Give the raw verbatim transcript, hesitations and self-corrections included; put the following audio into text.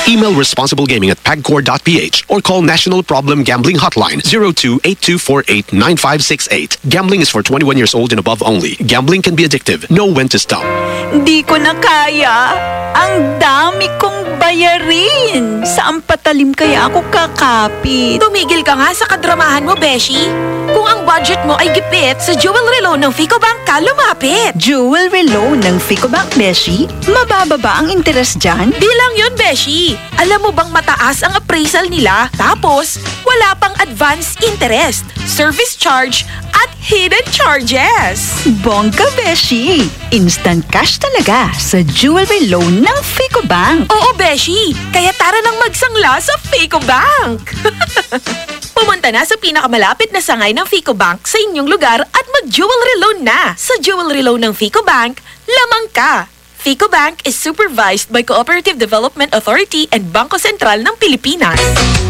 Email responsiblegaming at pagcor dot p h or call National Problem Gambling Hotline zero two eight two four eight nine five six eight. Gambling is for twenty-one years old and above only. Gambling can be addictive. Know when to stop. Di ko na kaya. Ang dami kong bayarin. Saan patalim kaya ako kakapit? Tumigil ka nga sa kadramahan mo, Beshi. Kung ang budget mo ay gipit, sa jewelry loan ng Ficobank ka lumapit. Jewelry loan ng Ficobank, Beshi? Mababa ba ang interest dyan? Di lang yun, Beshi. Alam mo bang mataas ang appraisal nila? Tapos, wala pang advance interest, service charge, at hidden charges. Bongga, Beshi. Instant cash talaga sa jewelry loan ng Ficobank. Oo, Beshi. Kaya tara nang magsangla sa Ficobank. Pumunta na sa pinakamalapit na sangay ng Ficobank sa inyong lugar at mag-jewelry loan na. Sa jewelry loan ng Ficobank, lamang ka. Ficobank is supervised by Cooperative Development Authority and Bangko Sentral ng Pilipinas.